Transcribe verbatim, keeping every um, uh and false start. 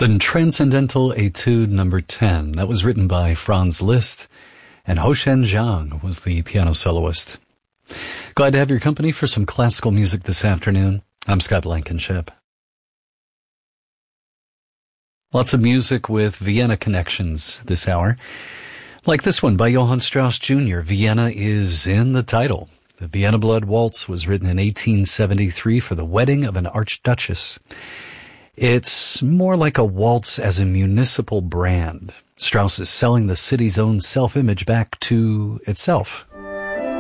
The Transcendental Etude number ten. That was written by Franz Liszt, and Hoshen Zhang was the piano soloist. Glad to have your company for some classical music this afternoon. I'm Scott Blankenship. Lots of music with Vienna connections this hour. Like this one by Johann Strauss Junior Vienna is in the title. The Vienna Blood Waltz was written in eighteen seventy-three for the wedding of an archduchess. It's more like a waltz as a municipal brand. Strauss is selling the city's own self-image back to itself